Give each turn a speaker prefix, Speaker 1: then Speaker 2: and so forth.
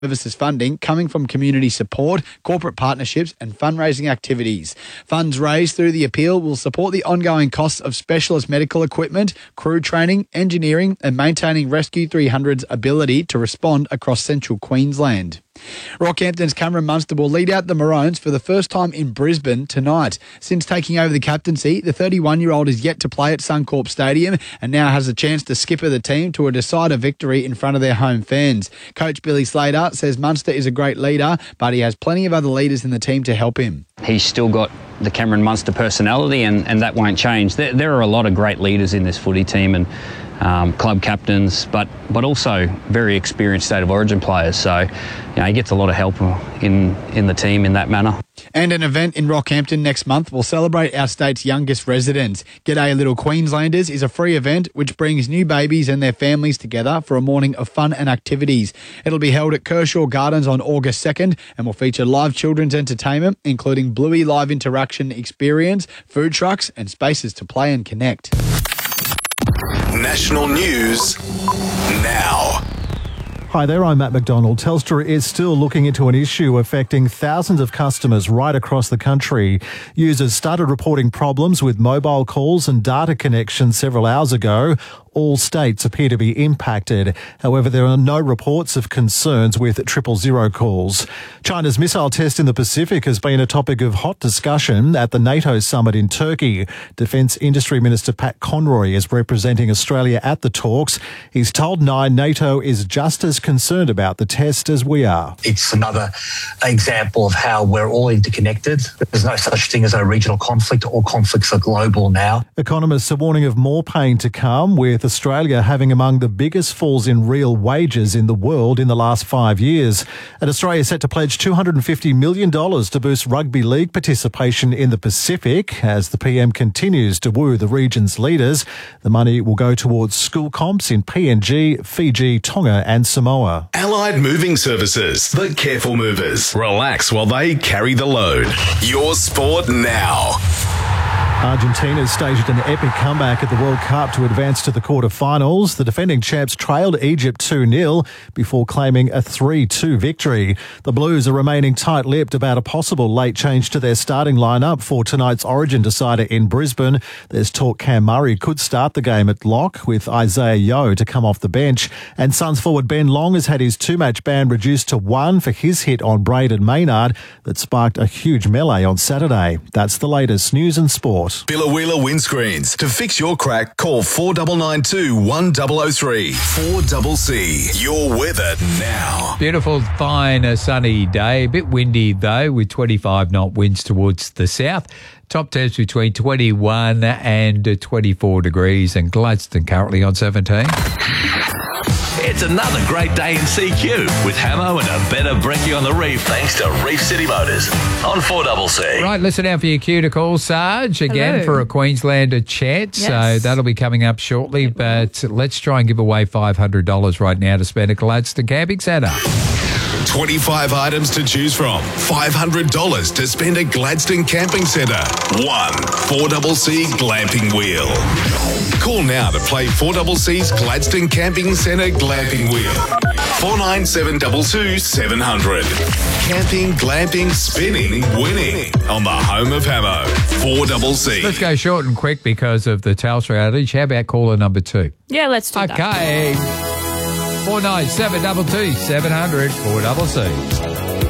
Speaker 1: services funding coming from community support, corporate partnerships and fundraising activities. Funds raised through the appeal will support the ongoing costs of specialist medical equipment, crew training, engineering and maintaining Rescue 300's ability to respond across central Queensland. Rockhampton's Cameron Munster will lead out the Maroons for the first time in Brisbane tonight. Since taking over the captaincy, the 31-year-old is yet to play at Suncorp Stadium and now has a chance to skipper the team to a decider victory in front of their home fans. Coach Billy Slater says Munster is a great leader, but he has plenty of other leaders in the team to help him.
Speaker 2: He's still got the Cameron Munster personality and that won't change. There are a lot of great leaders in this footy team and club captains, but also very experienced State of Origin players. So, he gets a lot of help in the team in that manner.
Speaker 1: And an event in Rockhampton next month will celebrate our state's youngest residents. G'day Little Queenslanders is a free event which brings new babies and their families together for a morning of fun and activities. It'll be held at Kershaw Gardens on August 2nd and will feature live children's entertainment, including Bluey live interaction experience, food trucks and spaces to play and connect.
Speaker 3: National news now.
Speaker 4: Hi there, I'm Matt McDonald. Telstra is still looking into an issue affecting thousands of customers right across the country. Users started reporting problems with mobile calls and data connections several hours ago. All states appear to be impacted. However, there are no reports of concerns with 000 calls. China's missile test in the Pacific has been a topic of hot discussion at the NATO summit in Turkey. Defence Industry Minister Pat Conroy is representing Australia at the talks. He's told Nine NATO is just as concerned about the test as we are.
Speaker 5: It's another example of how we're all interconnected. There's no such thing as a regional conflict. All conflicts are global now.
Speaker 4: Economists are warning of more pain to come, with Australia having among the biggest falls in real wages in the world in the last 5 years. And Australia is set to pledge $250 million to boost rugby league participation in the Pacific as the PM continues to woo the region's leaders. The money will go towards school comps in PNG, Fiji, Tonga and Samoa.
Speaker 3: Allied Moving Services, the careful movers. Relax while they carry the load. Your sport now.
Speaker 4: Argentina staged an epic comeback at the World Cup to advance to the quarter-finals. The defending champs trailed Egypt 2-0 before claiming a 3-2 victory. The Blues are remaining tight-lipped about a possible late change to their starting lineup for tonight's Origin decider in Brisbane. There's talk Cam Murray could start the game at lock with Isaiah Yeo to come off the bench. And Suns forward Ben Long has had his two-match ban reduced to one for his hit on Braden Maynard that sparked a huge melee on Saturday. That's the latest news and sport.
Speaker 3: Billa Windscreens. To fix your crack, call 4992 1003. 4CC. Your weather now.
Speaker 6: Beautiful, fine, sunny day. A bit windy, though, with 25 knot winds towards the south. Top temps between 21 and 24 degrees, and Gladstone currently on 17.
Speaker 7: It's another great day in CQ with Hamo and a better brekkie on the reef thanks to Reef City Motors on 4CC.
Speaker 6: Right, listen out for your cue to call Sarge again. Hello. For a Queenslander chance. Yes. So that'll be coming up shortly, but let's try and give away $500 right now to spend at Gladstone Camping Centre.
Speaker 3: 25 items to choose from. $500 to spend at Gladstone Camping Centre. 4CC Glamping Wheel. Call now to play 4CC's Gladstone Camping Centre Glamping Wheel. 4972 700. Camping, glamping, spinning, winning on the home of Hamo. 4CC.
Speaker 6: Let's go short and quick because of the Telstra outage. How about caller number 2?
Speaker 8: Yeah, let's do that.
Speaker 6: Okay. 4972 700 4CC.